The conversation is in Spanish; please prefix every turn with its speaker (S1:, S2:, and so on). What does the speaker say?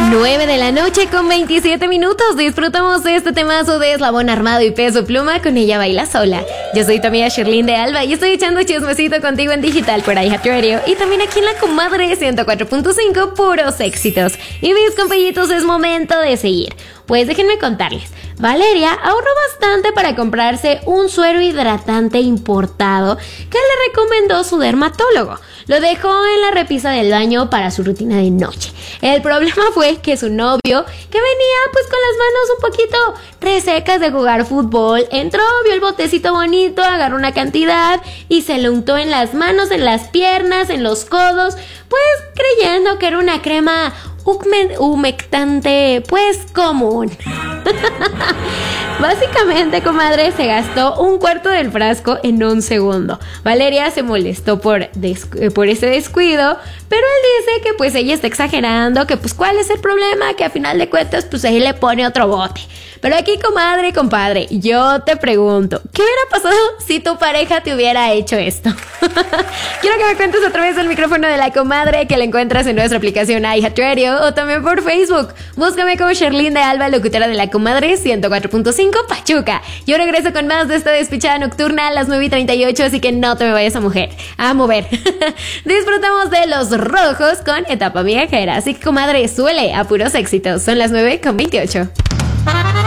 S1: 9 de la noche con 27 minutos. Disfrutamos de este temazo de Eslabón Armado y Peso Pluma con Ella Baila Sola. Yo soy tu amiga Sherlyn de Alba y estoy echando chismecito contigo en digital por iHeartRadio y también aquí en la comadre 104.5, puros éxitos. Y mis compañitos, es momento de seguir. Pues déjenme contarles, Valeria ahorró bastante para comprarse un suero hidratante importado que le recomendó su dermatólogo. Lo dejó en la repisa del baño para su rutina de noche. El problema fue que su novio, que venía pues con las manos un poquito resecas de jugar fútbol, entró, vio el botecito bonito, agarró una cantidad y se lo untó en las manos, en las piernas, en los codos, pues creyendo que era una crema humectante, pues común. Básicamente, comadre, se gastó un cuarto del frasco en un segundo. Valeria se molestó por ese descuido, pero él dice que pues ella está exagerando, que pues cuál es el problema, que a final de cuentas pues ahí le pone otro bote. Pero aquí, comadre y compadre, yo te pregunto, ¿qué hubiera pasado si tu pareja te hubiera hecho esto? Quiero que me cuentes a través del micrófono de la comadre, que la encuentras en nuestra aplicación iHeartRadio o también por Facebook. Búscame como Sherlyn de Alba, locutora de la comadre 104.5 Pachuca. Yo regreso con más de esta despichada nocturna a las 9:38, así que no te me vayas a mover. Disfrutamos de Los Rojos con Etapa Viajera. Así que, comadre, suele a puros éxitos. Son las 9:28.